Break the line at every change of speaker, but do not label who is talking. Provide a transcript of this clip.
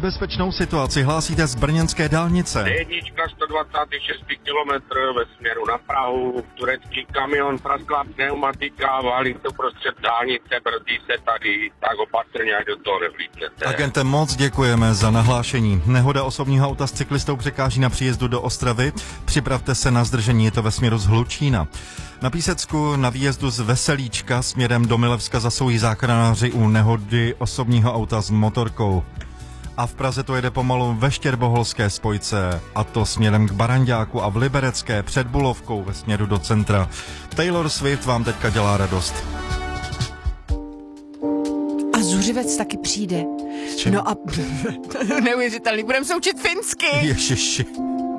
nebezpečnou situaci hlásíte z brněnské dálnice.
D1 126 km ve směru na Prahu, turecký kamion, prasklá pneumatika, válí to prostřed dálnice, brzdí se tady, tak opatrně, ať do toho nevlítnete.
Agente, moc děkujeme za nahlášení. Nehoda osobního auta s cyklistou překáží na příjezdu do Ostravy. Připravte se na zdržení, je to ve směru z Hlučína. Na Písecku na výjezdu z Veselíčka směrem do Milevska zasoují záchranáři u nehody osobního auta s motorkou. A v Praze to jede pomalu ve Štěrboholské spojce, a to směrem k Baranďáku, a v Liberecké před Bulovkou ve směru do centra. Taylor Swift vám teďka dělá radost.
A Zuřivec taky přijde. No a neuvěřitelný, budeme se učit finsky.
Ježiši.